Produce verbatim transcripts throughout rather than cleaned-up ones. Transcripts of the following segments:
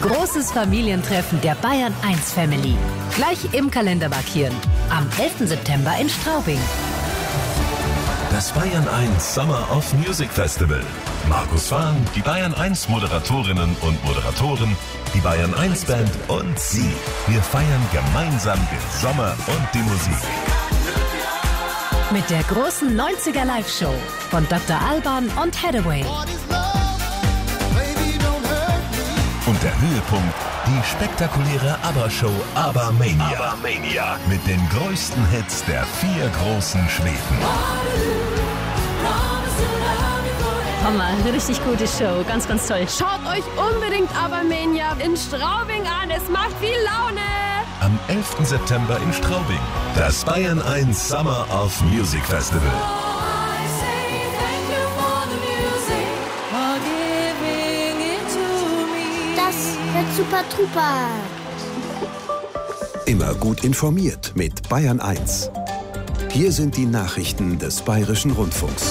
Großes Familientreffen der Bayern eins Family. Gleich im Kalender markieren. Am elften September in Straubing. Das Bayern eins Summer of Music Festival. Markus Fahn, die Bayern eins Moderatorinnen und Moderatoren, die Bayern eins Band und Sie. Wir feiern gemeinsam den Sommer und die Musik. Mit der großen neunziger Live-Show von Doktor Alban und Hathaway. Und der Höhepunkt, die spektakuläre ABBA-Show ABBA-Mania. ABBA-Mania. Mit den größten Hits der vier großen Schweden. Hammer, eine richtig gute Show, ganz, ganz toll. Schaut euch unbedingt ABBA-Mania in Straubing an, es macht viel Laune. Am elften September in Straubing. Das Bayern eins Summer of Music Festival. Super Trupa. Immer gut informiert mit Bayern eins. Hier sind die Nachrichten des Bayerischen Rundfunks.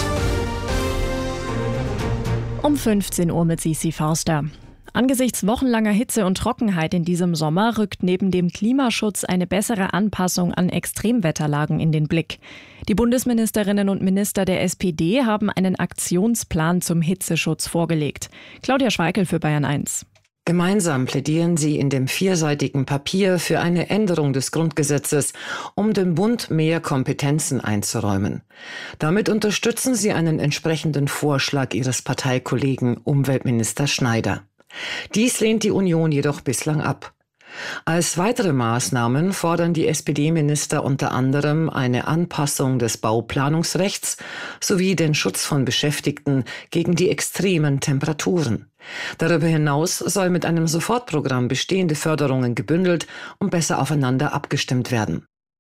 Um fünfzehn Uhr mit Sisi Forster. Angesichts wochenlanger Hitze und Trockenheit in diesem Sommer rückt neben dem Klimaschutz eine bessere Anpassung an Extremwetterlagen in den Blick. Die Bundesministerinnen und Minister der S P D haben einen Aktionsplan zum Hitzeschutz vorgelegt. Claudia Schweikel für Bayern eins. Gemeinsam plädieren sie in dem vierseitigen Papier für eine Änderung des Grundgesetzes, um dem Bund mehr Kompetenzen einzuräumen. Damit unterstützen sie einen entsprechenden Vorschlag ihres Parteikollegen Umweltminister Schneider. Dies lehnt die Union jedoch bislang ab. Als weitere Maßnahmen fordern die S P D-Minister unter anderem eine Anpassung des Bauplanungsrechts sowie den Schutz von Beschäftigten gegen die extremen Temperaturen. Darüber hinaus soll mit einem Sofortprogramm bestehende Förderungen gebündelt und besser aufeinander abgestimmt werden.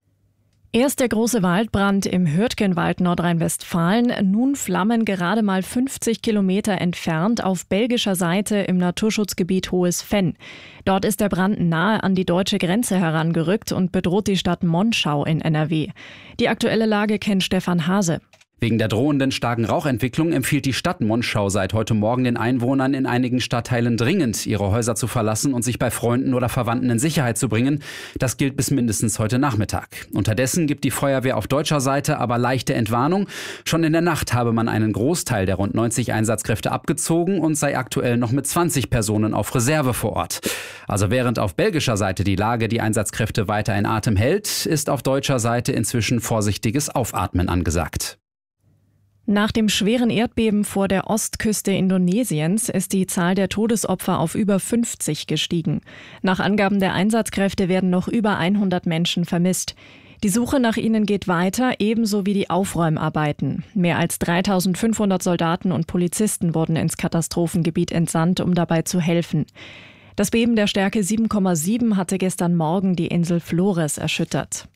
Erst der große Waldbrand im Hürtgenwald Nordrhein-Westfalen, nun Flammen gerade mal fünfzig Kilometer entfernt auf belgischer Seite im Naturschutzgebiet Hohes Venn. Dort ist der Brand nahe an die deutsche Grenze herangerückt und bedroht die Stadt Monschau in N R W. Die aktuelle Lage kennt Stefan Hase. Wegen der drohenden starken Rauchentwicklung empfiehlt die Stadt Monschau seit heute Morgen den Einwohnern in einigen Stadtteilen dringend, ihre Häuser zu verlassen und sich bei Freunden oder Verwandten in Sicherheit zu bringen. Das gilt bis mindestens heute Nachmittag. Unterdessen gibt die Feuerwehr auf deutscher Seite aber leichte Entwarnung. Schon in der Nacht habe man einen Großteil der rund neunzig Einsatzkräfte abgezogen und sei aktuell noch mit zwanzig Personen auf Reserve vor Ort. Also während auf belgischer Seite die Lage die Einsatzkräfte weiter in Atem hält, ist auf deutscher Seite inzwischen vorsichtiges Aufatmen angesagt. Nach dem schweren Erdbeben vor der Ostküste Indonesiens ist die Zahl der Todesopfer auf über fünfzig gestiegen. Nach Angaben der Einsatzkräfte werden noch über hundert Menschen vermisst. Die Suche nach ihnen geht weiter, ebenso wie die Aufräumarbeiten. Mehr als dreitausendfünfhundert Soldaten und Polizisten wurden ins Katastrophengebiet entsandt, um dabei zu helfen. Das Beben der Stärke sieben Komma sieben hatte gestern Morgen die Insel Flores erschüttert.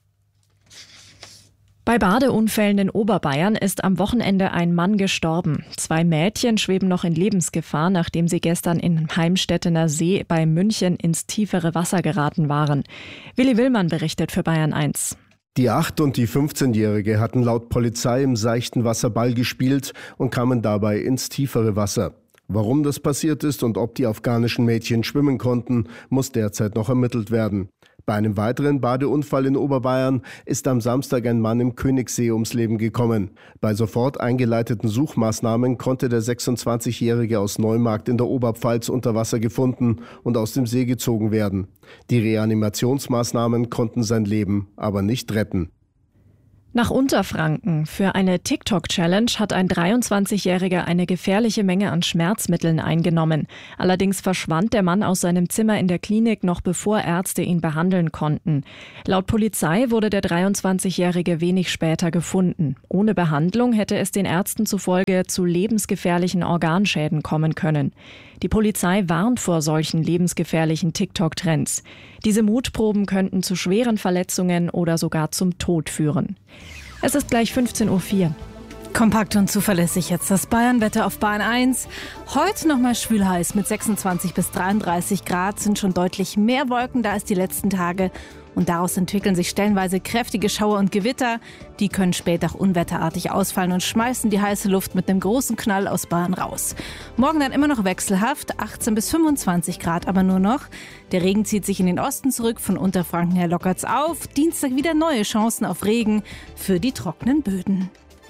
Bei Badeunfällen in Oberbayern ist am Wochenende ein Mann gestorben. Zwei Mädchen schweben noch in Lebensgefahr, nachdem sie gestern in Heimstettener See bei München ins tiefere Wasser geraten waren. Willi Willmann berichtet für Bayern eins. Die acht- und die fünfzehnjährige hatten laut Polizei im seichten Wasser Ball gespielt und kamen dabei ins tiefere Wasser. Warum das passiert ist und ob die afghanischen Mädchen schwimmen konnten, muss derzeit noch ermittelt werden. Bei einem weiteren Badeunfall in Oberbayern ist am Samstag ein Mann im Königssee ums Leben gekommen. Bei sofort eingeleiteten Suchmaßnahmen konnte der sechsundzwanzigjährige aus Neumarkt in der Oberpfalz unter Wasser gefunden und aus dem See gezogen werden. Die Reanimationsmaßnahmen konnten sein Leben aber nicht retten. Nach Unterfranken. Für eine TikTok-Challenge hat ein dreiundzwanzigjähriger eine gefährliche Menge an Schmerzmitteln eingenommen. Allerdings verschwand der Mann aus seinem Zimmer in der Klinik, noch bevor Ärzte ihn behandeln konnten. Laut Polizei wurde der dreiundzwanzigjährige wenig später gefunden. Ohne Behandlung hätte es den Ärzten zufolge zu lebensgefährlichen Organschäden kommen können. Die Polizei warnt vor solchen lebensgefährlichen TikTok-Trends. Diese Mutproben könnten zu schweren Verletzungen oder sogar zum Tod führen. Es ist gleich fünfzehn Uhr vier. Kompakt und zuverlässig jetzt das Bayernwetter auf Bayern eins. Heute nochmal schwül heiß mit sechsundzwanzig bis dreiunddreißig Grad, sind schon deutlich mehr Wolken da als die letzten Tage. Und daraus entwickeln sich stellenweise kräftige Schauer und Gewitter. Die können später auch unwetterartig ausfallen und schmeißen die heiße Luft mit einem großen Knall aus Bayern raus. Morgen dann immer noch wechselhaft, achtzehn bis fünfundzwanzig Grad aber nur noch. Der Regen zieht sich in den Osten zurück, von Unterfranken her lockert's auf. Dienstag wieder neue Chancen auf Regen für die trockenen Böden.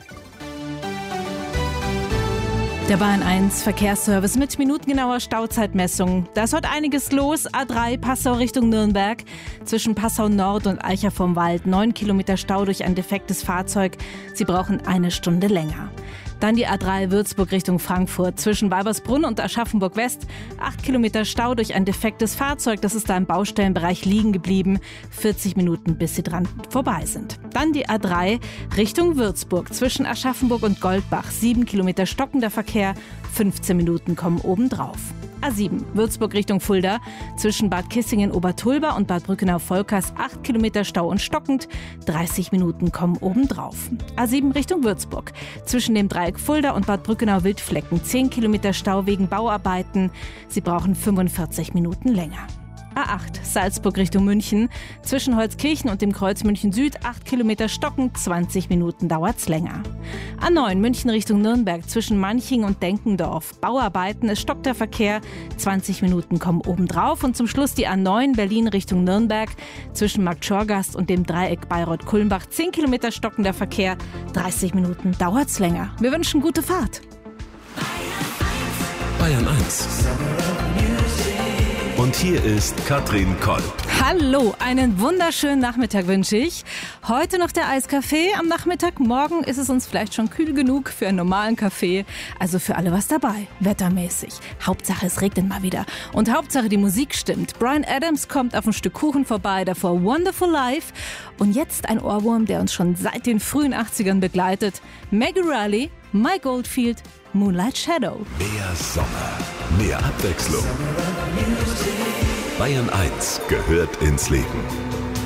Der Bayern eins Verkehrsservice mit minutengenauer Stauzeitmessung. Da ist heute einiges los. A drei Passau Richtung Nürnberg. Zwischen Passau Nord und Eicher vom Wald. Neun Kilometer Stau durch ein defektes Fahrzeug. Sie brauchen eine Stunde länger. Dann die A drei Würzburg Richtung Frankfurt. Zwischen Weibersbrunn und Aschaffenburg West. Acht Kilometer Stau durch ein defektes Fahrzeug. Das ist da im Baustellenbereich liegen geblieben. vierzig Minuten, bis sie dran vorbei sind. Dann die A drei Richtung Würzburg. Zwischen Aschaffenburg und Goldbach. Sieben Kilometer stockender Verkehr. fünfzehn Minuten kommen obendrauf. A sieben Würzburg Richtung Fulda. Zwischen Bad Kissingen Obertulba und Bad Brückenau-Volkers acht Kilometer Stau und stockend. dreißig Minuten kommen obendrauf. A sieben Richtung Würzburg. Zwischen dem Dreieck Fulda und Bad Brückenau-Wildflecken zehn Kilometer Stau wegen Bauarbeiten. Sie brauchen fünfundvierzig Minuten länger. A acht Salzburg Richtung München. Zwischen Holzkirchen und dem Kreuz München Süd acht Kilometer stockend, zwanzig Minuten dauert's länger. A neun München Richtung Nürnberg. Zwischen Manching und Denkendorf. Bauarbeiten, es stockt der Verkehr, zwanzig Minuten kommen obendrauf. Und zum Schluss die A neun Berlin Richtung Nürnberg. Zwischen Markt Schorgast und dem Dreieck Bayreuth-Kulmbach zehn Kilometer stockender Verkehr, dreißig Minuten dauert's länger. Wir wünschen gute Fahrt. Bayern eins. Und hier ist Katrin Kolb. Hallo, einen wunderschönen Nachmittag wünsche ich. Heute noch der Eiskaffee am Nachmittag. Morgen ist es uns vielleicht schon kühl genug für einen normalen Kaffee. Also für alle was dabei, wettermäßig. Hauptsache es regnet mal wieder. Und Hauptsache die Musik stimmt. Bryan Adams kommt auf ein Stück Kuchen vorbei, davor Wonderful Life. Und jetzt ein Ohrwurm, der uns schon seit den frühen achtzigern begleitet. Maggie Riley, Mike Oldfield, Moonlight Shadow. Mehr Sommer, mehr Abwechslung. Bayern eins gehört ins Leben.